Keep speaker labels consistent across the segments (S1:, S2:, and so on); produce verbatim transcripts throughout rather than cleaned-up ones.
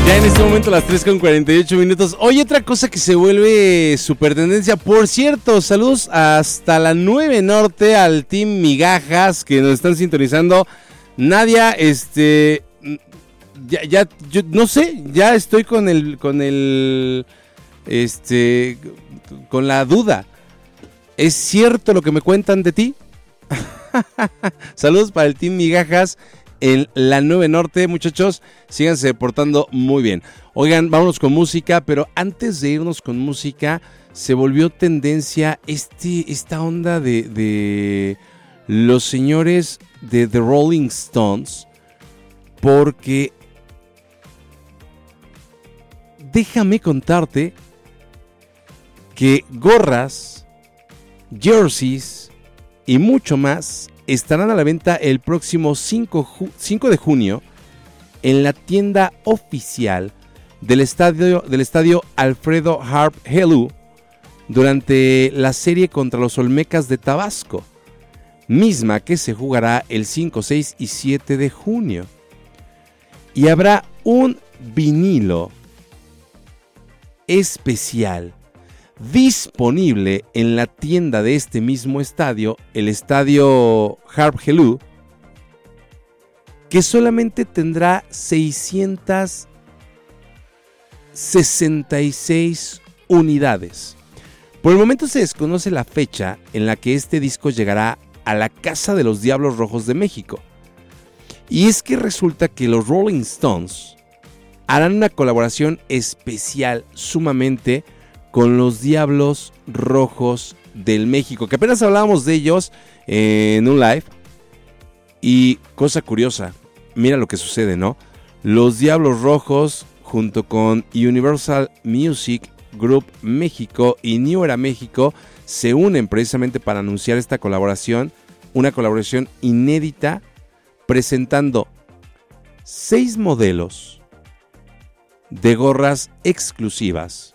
S1: Ya en este momento las tres con cuarenta y ocho minutos. Oye, otra cosa que se vuelve super tendencia. Por cierto, saludos hasta la nueve Norte al Team Migajas que nos están sintonizando. Nadia, este... Ya, ya, yo no sé, ya estoy con el, con el, este, con la duda. ¿Es cierto lo que me cuentan de ti? Saludos para el Team Migajas en la nueve Norte, muchachos, síganse portando muy bien. Oigan, vámonos con música, pero antes de irnos con música, se volvió tendencia este, esta onda de, de los señores de The Rolling Stones, porque déjame contarte que gorras, jerseys y mucho más estarán a la venta el próximo cinco de junio en la tienda oficial del estadio, del estadio Alfredo Harp Helú durante la serie contra los Olmecas de Tabasco, misma que se jugará el cinco, seis y siete de junio. Y habrá un vinilo especial disponible en la tienda de este mismo estadio, el estadio Harp Helú, que solamente tendrá seiscientas sesenta y seis unidades. Por el momento se desconoce la fecha en la que este disco llegará a la Casa de los Diablos Rojos de México. Y es que resulta que los Rolling Stones harán una colaboración especial sumamente con los Diablos Rojos del México, que apenas hablábamos de ellos en un live. Y cosa curiosa, mira lo que sucede, ¿no? Los Diablos Rojos junto con Universal Music Group México y New Era México se unen precisamente para anunciar esta colaboración, una colaboración inédita, presentando seis modelos de gorras exclusivas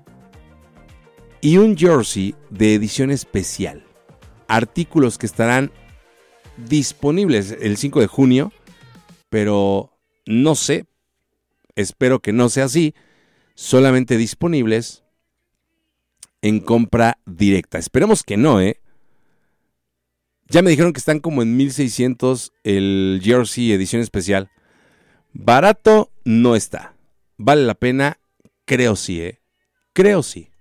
S1: y un jersey de edición especial. Artículos que estarán disponibles el cinco de junio, pero no sé, espero que no sea así, solamente disponibles en compra directa. Esperemos que no, ¿eh? Ya me dijeron que están como en mil seiscientos el jersey edición especial. Barato no está. Vale la pena, creo sí, ¿eh? Creo sí.